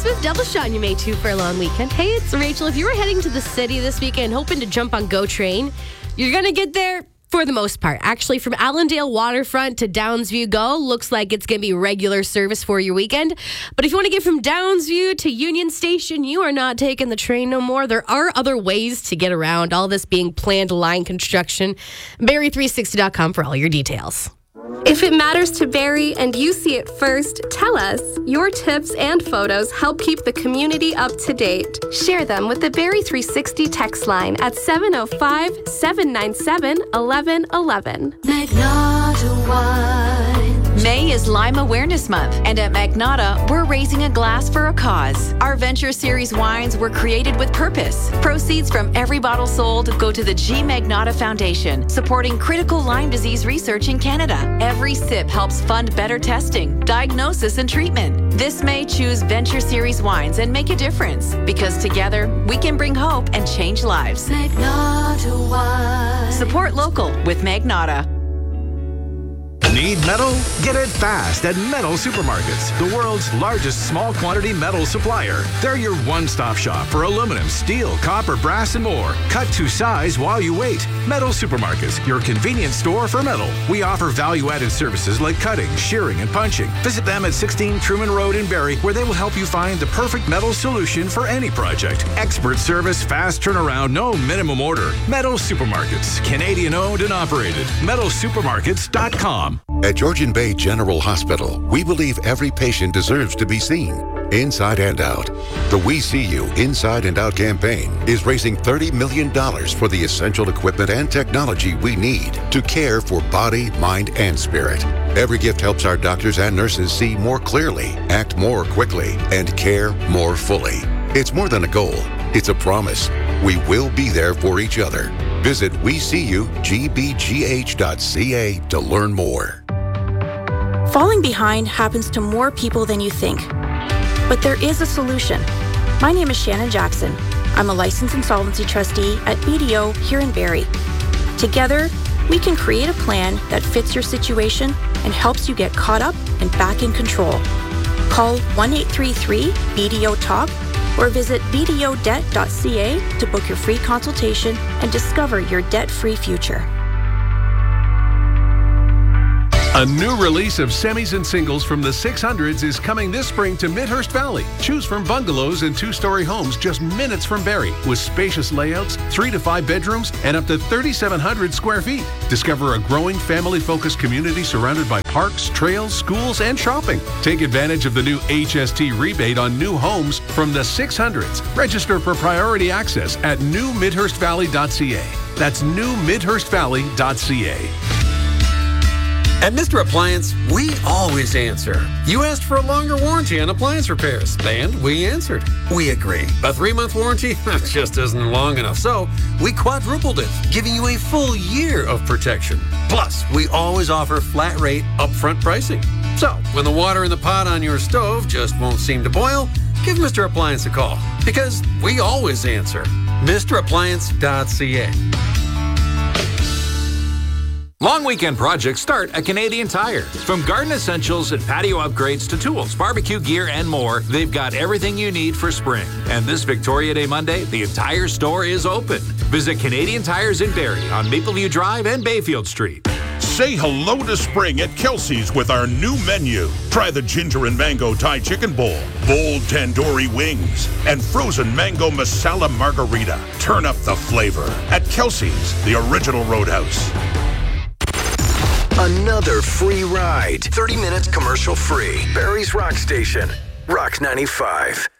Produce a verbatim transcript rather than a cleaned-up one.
Smith double shot you may too for a long weekend. Hey, it's Rachel. If you were heading to the city this weekend hoping to jump on GO Train, you're going to get there for the most part. Actually, from Allendale Waterfront to Downsview GO, looks like it's going to be regular service for your weekend. But if you want to get from Downsview to Union Station, you are not taking the train no more. There are other ways to get around, all this being planned line construction. Barrie three sixty dot com for all your details. If it matters to Barrie and you see it first, tell us. Your tips and photos help keep the community up to date. Share them with the Barrie three sixty text line at seven oh five, seven nine seven, one one one one. Magnotta Wine. May is Lyme Awareness Month, and at Magnotta, we're raising a glass for a cause. Our Venture Series wines were created with purpose. Proceeds from every bottle sold go to the G. Magnotta Foundation, supporting critical Lyme disease research in Canada. Every sip helps fund better testing, diagnosis, and treatment. This May, choose Venture Series wines and make a difference, because together, we can bring hope and change lives. Magnotta Wine. Support local with Magnotta. Need metal? Get it fast at Metal Supermarkets, the world's largest small quantity metal supplier. They're your one-stop shop for aluminum, steel, copper, brass, and more. Cut to size while you wait. Metal Supermarkets, your convenience store for metal. We offer value-added services like cutting, shearing, and punching. Visit them at sixteen Truman Road in Barrie, where they will help you find the perfect metal solution for any project. Expert service, fast turnaround, no minimum order. Metal Supermarkets, Canadian-owned and operated. metal supermarkets dot com. At Georgian Bay General Hospital, we believe every patient deserves to be seen, inside and out. The We See You Inside and Out campaign is raising thirty million dollars for the essential equipment and technology we need to care for body, mind, and spirit. Every gift helps our doctors and nurses see more clearly, act more quickly, and care more fully. It's more than a goal. It's a promise. We will be there for each other. Visit we see you g b g h dot c a to learn more. Falling behind happens to more people than you think. But there is a solution. My name is Shannon Jackson. I'm a licensed insolvency trustee at B D O here in Barrie. Together, we can create a plan that fits your situation and helps you get caught up and back in control. Call one eight three three B D O talk or visit b d o debt dot c a to book your free consultation and discover your debt-free future. A new release of semis and singles from the six hundreds is coming this spring to Midhurst Valley. Choose from bungalows and two-story homes just minutes from Barrie, with spacious layouts, three to five bedrooms, and up to thirty-seven hundred square feet. Discover a growing family-focused community surrounded by parks, trails, schools, and shopping. Take advantage of the new H S T rebate on new homes from the six hundreds. Register for priority access at new midhurst valley dot c a. That's new midhurst valley dot c a. At Mister Appliance, we always answer. You asked for a longer warranty on appliance repairs, and we answered. We agree. A three-month warranty? That just isn't long enough. So we quadrupled it, giving you a full year of protection. Plus, we always offer flat rate upfront pricing. So when the water in the pot on your stove just won't seem to boil, give Mister Appliance a call, because we always answer. Mister Appliance dot c a. Long weekend projects start at Canadian Tire. From garden essentials and patio upgrades to tools, barbecue gear, and more, they've got everything you need for spring. And this Victoria Day Monday, the entire store is open. Visit Canadian Tires in Barrie on Mapleview Drive and Bayfield Street. Say hello to spring at Kelsey's with our new menu. Try the ginger and mango Thai chicken bowl, bold tandoori wings, and frozen mango masala margarita. Turn up the flavor at Kelsey's, the original Roadhouse. Another free ride. thirty minutes commercial free. Barrie's Rock Station. Rock ninety-five.